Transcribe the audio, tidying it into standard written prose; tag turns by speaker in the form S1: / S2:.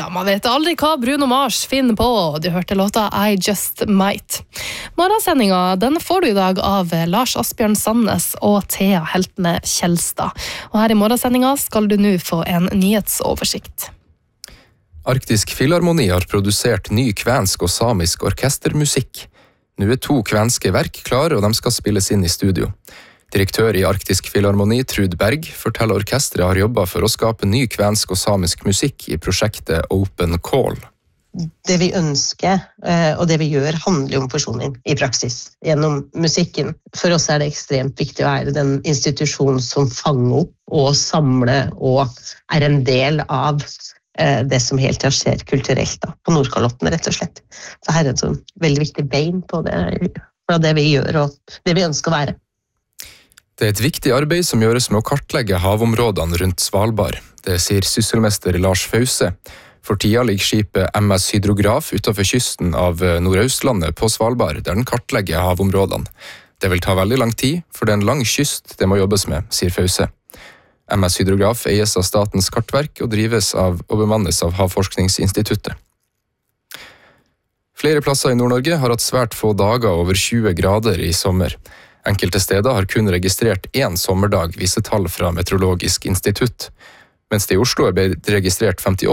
S1: Ja, man vet aldri hva Bruno Mars finner på. Du hørte låta I Just Might. Morgensendinga, den får du i dag av Lars Asbjørn Sandnes og Thea Heltene Kjelstad. Og her i morgensendinga skal du nå få en nyhetsoversikt.
S2: Arktisk Filharmoni har produsert ny kvensk og samisk orkestermusikk. Nå 2 kvenske verk klar, og de skal spilles inn i studio. Direktør i Arktisk Filharmoni, Trud Berg, forteller orkestret har jobbet for å skape ny kvensk og samisk musikk i prosjektet Open Call.
S3: Det vi ønsker, og det vi gjør, handler om forsoning i praksis, gjennom musikken. For oss det ekstremt viktig å være den institusjonen som fanger opp og samler og en del av det som helt skjer kulturelt da, på Nordkalotten, rett og slett. Så her et sånn veldig viktig bein på det vi gjør og det vi ønsker å være.
S2: Det et viktig arbeid som gjøres med å kartlegge havområdene rundt Svalbard. Det sier sysselmester Lars Fause. For tida ligger skipet MS Hydrograf utenfor kysten av Nordøstlandet på Svalbard, der den kartlegger havområdene. Det vil ta veldig lang tid, for det en lang kyst det må jobbes med, sier Fause. MS Hydrograf eies av Statens kartverk og drives av og bemannes av Havforskningsinstituttet. Flere plasser i Nord-Norge har hatt svært få dager over 20 grader i sommer. Enkelte steder har kun registrert 1 sommerdag, viser tall fra Meteorologisk institutt. Mens det i Oslo blitt registrert 58